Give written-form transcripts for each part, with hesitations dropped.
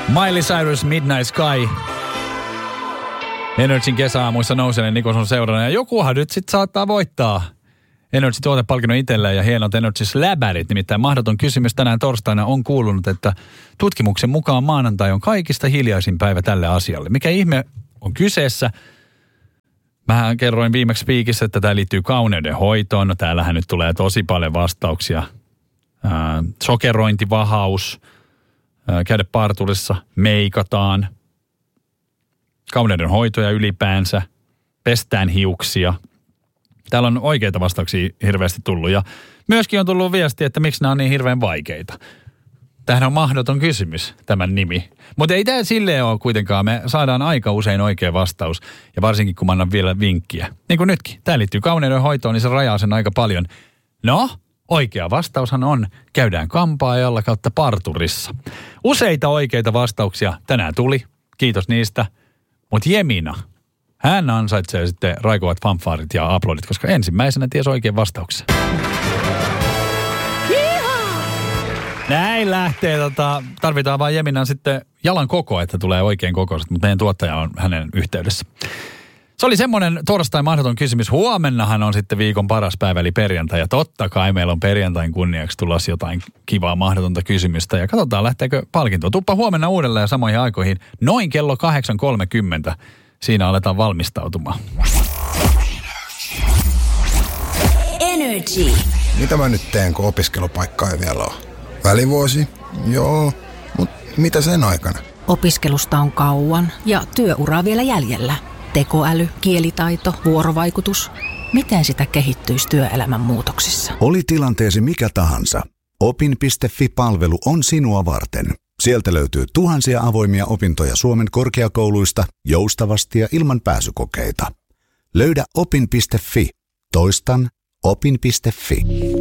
Miley Cyrus, Midnight Sky. Energyn kesäaamuissa nousee Nikos on seurana. Ja jokuhan nyt sitten saattaa voittaa Energy-tuotepalkinnon itselleen ja hienot Energy-läbärit. Nimittäin mahdoton kysymys tänään torstaina on kuulunut, että tutkimuksen mukaan maanantai on kaikista hiljaisin päivä tälle asialle. Mikä ihme on kyseessä? Mähän kerroin viimeksi viikissä, että tämä liittyy kauneuden hoitoon. No täällähän nyt tulee tosi paljon vastauksia. Sokerointivahaus, käydä parturissa, meikataan, kauneuden hoitoja ylipäänsä, pestään hiuksia. Täällä on oikeita vastauksia hirveästi tullut ja myöskin on tullut viesti, että miksi nämä on niin hirveän vaikeita. Tämähän on mahdoton kysymys, tämän nimi. Mutta ei tämä silleen ole kuitenkaan. Me saadaan aika usein oikea vastaus ja varsinkin kun mä annan vielä vinkkiä. Niin kuin nytkin. Tämä liittyy kauneuden hoitoon, niin se rajaa sen aika paljon. No, oikea vastaushan on, käydään kampaajalla kautta parturissa. Useita oikeita vastauksia tänään tuli. Kiitos niistä. Mutta Jemina, hän ansaitsee sitten raikovat fanfaarit ja aplodit, koska ensimmäisenä tiesi oikein vastauksen. Näin lähtee. Tarvitaan vaan Jeminan sitten jalan koko, että tulee oikein kokoiset, mutta meidän tuottaja on hänen yhteydessä. Se oli semmoinen torstai mahdoton kysymys. Huomennahan on sitten viikon paras päivä, eli perjantai. Ja totta kai meillä on perjantain kunniaksi tulossa jotain kivaa mahdotonta kysymystä. Ja katsotaan, lähteekö palkinto. Tuppa huomenna uudelleen ja samoihin aikoihin. Noin kello 8.30. Siinä aletaan valmistautumaan. Energy. Mitä mä nyt teen, kun opiskelupaikkaa ei vielä ole? Välivuosi? Joo. Mut mitä sen aikana? Opiskelusta on kauan ja työuraa vielä jäljellä. Tekoäly, kielitaito, vuorovaikutus. Miten sitä kehittyisi työelämän muutoksissa? Oli tilanteesi mikä tahansa. Opin.fi-palvelu on sinua varten. Sieltä löytyy tuhansia avoimia opintoja Suomen korkeakouluista joustavasti ja ilman pääsykokeita. Löydä opin.fi. Toistan opin.fi.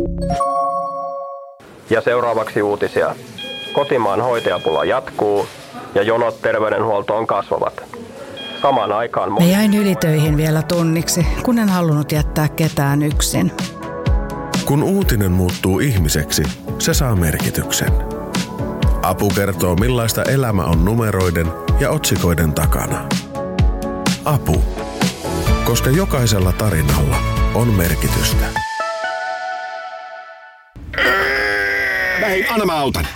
Ja seuraavaksi uutisia. Kotimaan hoitajapula jatkuu ja jonot terveydenhuoltoon kasvavat. Samaan aikaan... Mä jäin ylitöihin vielä tunniksi, kun en halunnut jättää ketään yksin. Kun uutinen muuttuu ihmiseksi, se saa merkityksen. Apu kertoo, millaista elämä on numeroiden ja otsikoiden takana. Apu. Koska jokaisella tarinalla on merkitystä. Hei, anna mä autan.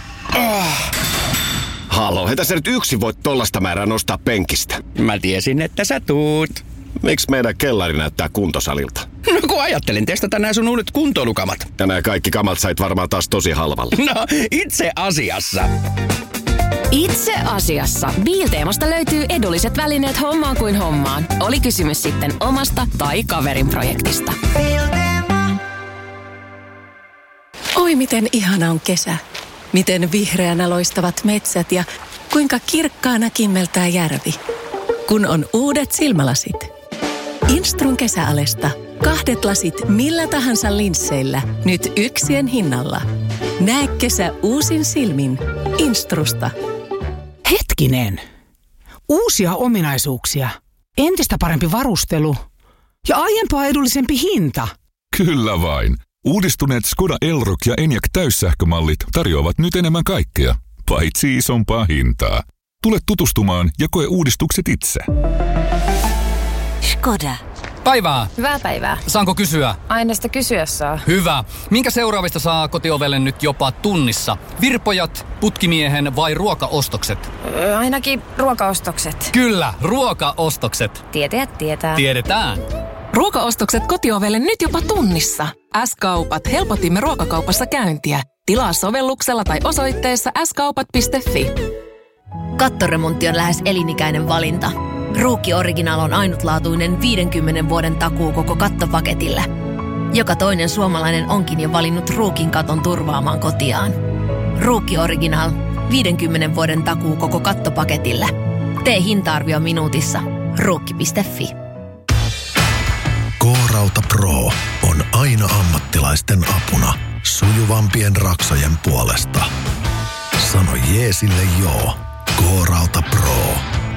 Halo, heitä sä nyt yksin voit tollasta määrää nostaa penkistä. Mä tiesin, että sä tuut. Miksi meidän kellari näyttää kuntosalilta? No kun ajattelin testata nää sun uudet kuntoilukamat. Ja nää kaikki kamat sait varmaan taas tosi halvalla. No, itse asiassa. Itse asiassa. Biilteemasta löytyy edulliset välineet hommaan kuin hommaan. Oli kysymys sitten omasta tai kaverin projektista. Oi miten ihana on kesä. Miten vihreänä loistavat metsät ja kuinka kirkkaana kimmeltää järvi. Kun on uudet silmälasit. Instrun kesäalesta. 2 lasit millä tahansa linsseillä. Nyt 1 hinnalla. Näe kesä uusin silmin. Instrusta. Hetkinen. Uusia ominaisuuksia. Entistä parempi varustelu. Ja aiempaa edullisempi hinta. Kyllä vain. Uudistuneet Skoda Elroq ja Enyaq täyssähkömallit tarjoavat nyt enemmän kaikkea, paitsi isompaa hintaa. Tule tutustumaan ja koe uudistukset itse. Skoda. Päivää. Hyvää päivää. Saanko kysyä? Aina sitä kysyä saa. Hyvä. Minkä seuraavista saa kotiovelle nyt jopa tunnissa? Virpojat, putkimiehen vai ruokaostokset? Ainakin ruokaostokset. Kyllä, ruokaostokset. Tietäjät tietää. Tiedetään. Ruokaostokset kotiovelle nyt jopa tunnissa. S-kaupat helpotimme ruokakaupassa käyntiä. Tilaa sovelluksella tai osoitteessa skaupat.fi. Kattoremontti on lähes elinikäinen valinta. Ruukki Original on ainutlaatuinen 50 vuoden takuu koko kattopaketille. Joka toinen suomalainen onkin jo valinnut Ruukin katon turvaamaan kotiaan. Ruukki Original. 50 vuoden takuu koko kattopaketille. Tee hinta-arvio minuutissa. Ruukki.fi. K-Rauta Pro on aina ammattilaisten apuna sujuvampien raksojen puolesta. Sano jeesille joo. K-Rauta Pro.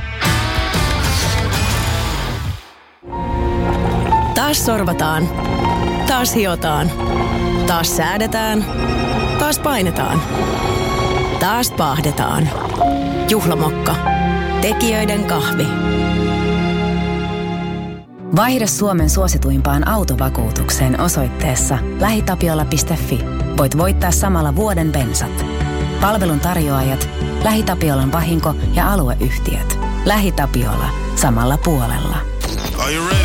Taas sorvataan. Taas hiotaan. Taas säädetään. Taas painetaan. Taas paahdetaan. Juhlamokka. Tekijöiden kahvi. Vaihda Suomen suosituimpaan autovakuutukseen osoitteessa lähitapiola.fi. Voit voittaa samalla vuoden bensat. Palvelun tarjoajat, LähiTapiolan vahinko- ja alueyhtiöt. LähiTapiola. Samalla puolella. Are you ready?